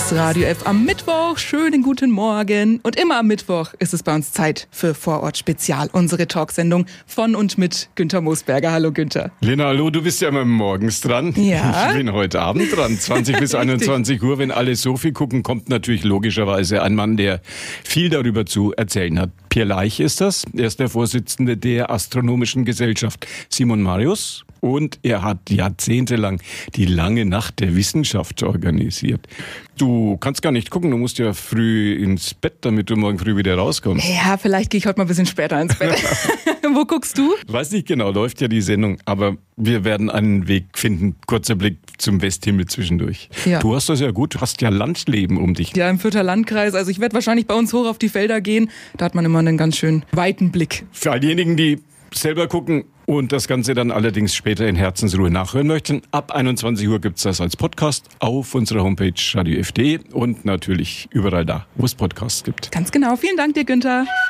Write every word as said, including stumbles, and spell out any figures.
ist Radio F am Mittwoch. Schönen guten Morgen. Und immer am Mittwoch ist es bei uns Zeit für Vorort Spezial, unsere Talksendung von und mit Günther Moosberger. Hallo Günther. Lena, hallo, du bist ja immer morgens dran. Ja. Ich bin heute Abend dran, zwanzig bis einundzwanzig Uhr. Wenn alle so viel gucken, kommt natürlich logischerweise ein Mann, der viel darüber zu erzählen hat. Pierre Leich ist das. Er ist der Vorsitzende der Astronomischen Gesellschaft Simon Marius. Und er hat jahrzehntelang die lange Nacht der Wissenschaft organisiert. Du kannst gar nicht gucken, du musst ja früh ins Bett, damit du morgen früh wieder rauskommst. Ja, vielleicht gehe ich heute mal ein bisschen später ins Bett. Wo guckst du? Weiß nicht genau, läuft ja die Sendung, aber wir werden einen Weg finden. Kurzer Blick zum Westhimmel zwischendurch. Ja. Du hast das ja gut, du hast ja Landleben um dich. Ja, im Fürther Landkreis. Also ich werde wahrscheinlich bei uns hoch auf die Felder gehen. Da hat man immer einen ganz schön weiten Blick. Für all diejenigen, die selber gucken und das Ganze dann allerdings später in Herzensruhe nachhören möchten, ab einundzwanzig Uhr gibt's das als Podcast auf unserer Homepage radio f punkt d und natürlich überall da, wo es Podcasts gibt. Ganz genau. Vielen Dank dir, Günther.